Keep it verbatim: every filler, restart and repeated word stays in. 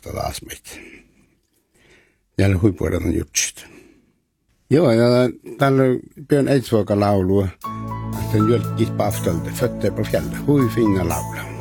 kohta taas meitä. Jälleen huippuudet on jutsit. Joo, ja tällä pian eitsvoika laulua. Sen jölkkis paaftalta, fötter på fjället, hui finga laula.